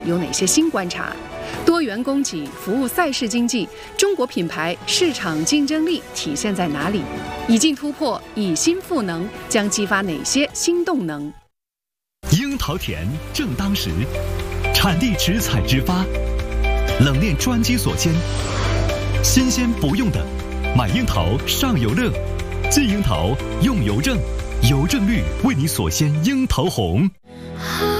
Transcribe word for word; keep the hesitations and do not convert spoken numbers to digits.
有哪些新观察？多元供给、服务赛事经济，中国品牌市场竞争力体现在哪里？已经突破，以新赋能，将激发哪些新动能？ 樱桃甜正当时，产地直采直发，冷链专机所鲜，新鲜不用等，买樱桃上有乐，进樱桃用邮政，邮政绿为你所鲜樱桃红。